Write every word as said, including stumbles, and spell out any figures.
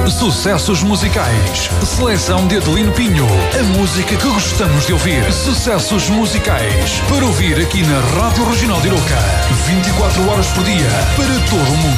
Sucessos musicais. Seleção de Adelino Pinho. A música que gostamos de ouvir. Sucessos musicais. Para ouvir aqui na Rádio Regional de Iroca. vinte e quatro horas por dia. Para todo o mundo.